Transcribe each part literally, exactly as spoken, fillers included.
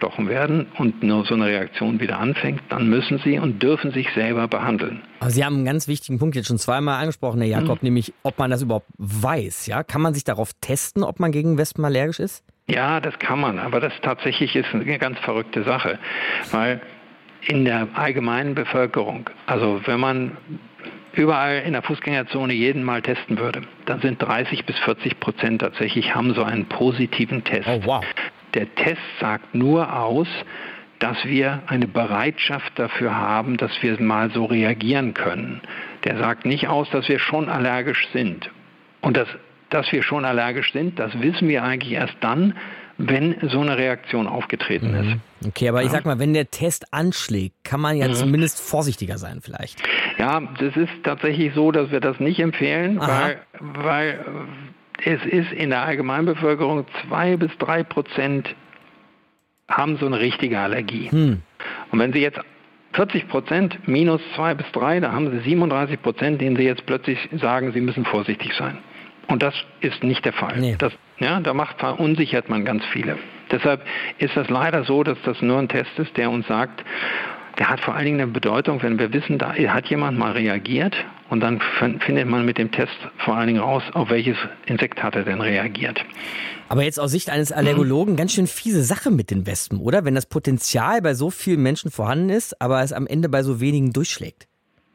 gestochen werden und nur so eine Reaktion wieder anfängt, dann müssen sie und dürfen sich selber behandeln. Aber Sie haben einen ganz wichtigen Punkt jetzt schon zweimal angesprochen, Herr Jakob, mhm. nämlich ob man das überhaupt weiß. Ja? Kann man sich darauf testen, ob man gegen Wespen allergisch ist? Ja, das kann man, aber das tatsächlich ist eine ganz verrückte Sache, weil in der allgemeinen Bevölkerung, also wenn man überall in der Fußgängerzone jeden mal testen würde, dann sind dreißig bis vierzig Prozent tatsächlich haben so einen positiven Test. Oh, wow. Der Test sagt nur aus, dass wir eine Bereitschaft dafür haben, dass wir mal so reagieren können. Der sagt nicht aus, dass wir schon allergisch sind. Und das, dass wir schon allergisch sind, das wissen wir eigentlich erst dann, wenn so eine Reaktion aufgetreten mhm. ist. Okay, aber ja. ich sag mal, wenn der Test anschlägt, kann man ja mhm. zumindest vorsichtiger sein vielleicht. Ja, das ist tatsächlich so, dass wir das nicht empfehlen, weil, weil es ist in der Allgemeinbevölkerung zwei bis drei Prozent haben so eine richtige Allergie. Hm. Und wenn Sie jetzt vierzig Prozent minus zwei bis drei, da haben Sie siebenunddreißig Prozent, denen Sie jetzt plötzlich sagen, Sie müssen vorsichtig sein. Und das ist nicht der Fall. Nee. Das, ja, da macht, verunsichert man ganz viele. Deshalb ist das leider so, dass das nur ein Test ist, der uns sagt, der hat vor allen Dingen eine Bedeutung, wenn wir wissen, da hat jemand mal reagiert und dann findet man mit dem Test vor allen Dingen raus, auf welches Insekt hat er denn reagiert. Aber jetzt aus Sicht eines Allergologen ganz schön fiese Sache mit den Wespen, oder? Wenn das Potenzial bei so vielen Menschen vorhanden ist, aber es am Ende bei so wenigen durchschlägt.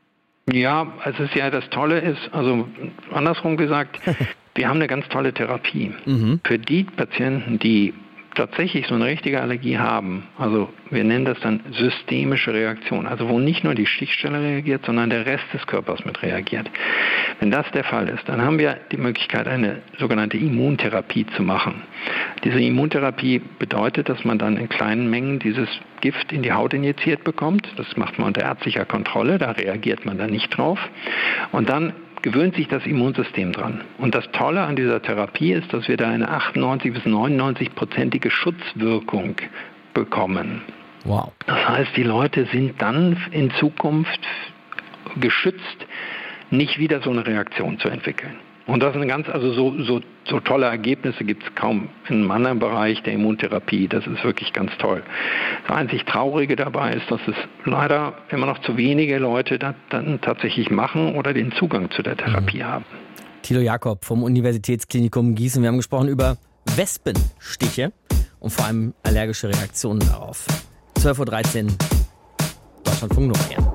Ja, es ist ja das Tolle ist, also andersrum gesagt, wir haben eine ganz tolle Therapie. Mhm. Für die Patienten, die tatsächlich so eine richtige Allergie haben, also wir nennen das dann systemische Reaktion, also wo nicht nur die Stichstelle reagiert, sondern der Rest des Körpers mit reagiert. Wenn das der Fall ist, dann haben wir die Möglichkeit, eine sogenannte Immuntherapie zu machen. Diese Immuntherapie bedeutet, dass man dann in kleinen Mengen dieses Gift in die Haut injiziert bekommt. Das macht man unter ärztlicher Kontrolle, da reagiert man dann nicht drauf. Und dann gewöhnt sich das Immunsystem dran. Und das Tolle an dieser Therapie ist, dass wir da eine achtundneunzig bis neunundneunzig-prozentige Schutzwirkung bekommen. Wow. Das heißt, die Leute sind dann in Zukunft geschützt, nicht wieder so eine Reaktion zu entwickeln. Und das sind ganz, also so, so, so tolle Ergebnisse gibt es kaum in einem anderen Bereich der Immuntherapie. Das ist wirklich ganz toll. Das einzig Traurige dabei ist, dass es leider immer noch zu wenige Leute das dann tatsächlich machen oder den Zugang zu der Therapie mhm. haben. Thilo Jakob vom Universitätsklinikum Gießen. Wir haben gesprochen über Wespenstiche und vor allem allergische Reaktionen darauf. zwölf Uhr dreizehn, Deutschlandfunk Nova.